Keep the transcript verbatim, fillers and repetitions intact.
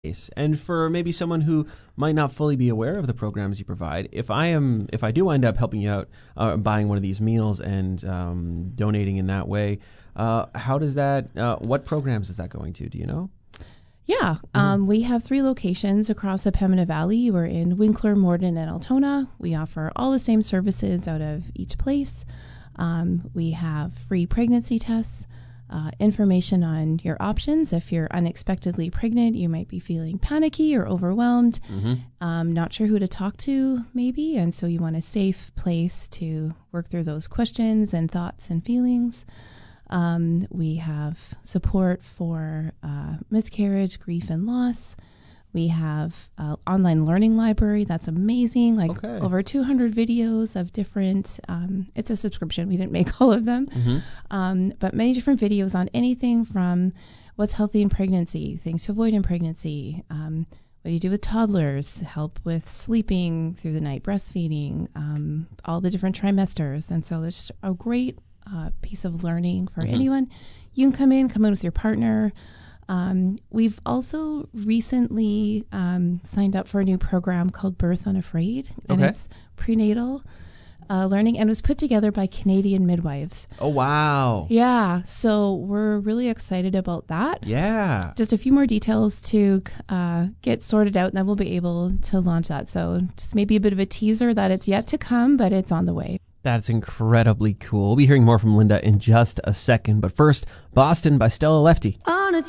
And for maybe someone who might not fully be aware of the programs you provide, if I am, if I do wind up helping you out, uh, buying one of these meals and um, donating in that way, uh, how does that? Uh, what programs is that going to? Do you know? Yeah, mm-hmm. um, we have three locations across the Pembina Valley. We're in Winkler, Morden, and Altona. We offer all the same services out of each place. Um, we have free pregnancy tests. Uh, information on your options. If you're unexpectedly pregnant, you might be feeling panicky or overwhelmed, mm-hmm. um, not sure who to talk to maybe, and so you want a safe place to work through those questions and thoughts and feelings. Um, we have support for uh, miscarriage, grief, and loss. We have an online learning library that's amazing, like okay. over two hundred videos of different, um, it's a subscription, we didn't make all of them, mm-hmm. um, but many different videos on anything from what's healthy in pregnancy, things to avoid in pregnancy, um, what do you do with toddlers, help with sleeping through the night, breastfeeding, um, all the different trimesters. And so there's a great uh, piece of learning for mm-hmm. anyone. You can come in, come in with your partner. Um, we've also recently um, signed up for a new program called Birth Unafraid, and okay. it's prenatal uh, learning, and it was put together by Canadian midwives. Oh, wow. Yeah, so we're really excited about that. Yeah. Just a few more details to uh, get sorted out, and then we'll be able to launch that. So just maybe a bit of a teaser that it's yet to come, but it's on the way. That's incredibly cool. We'll be hearing more from Linda in just a second, but first, Boston by Stella Lefty. On a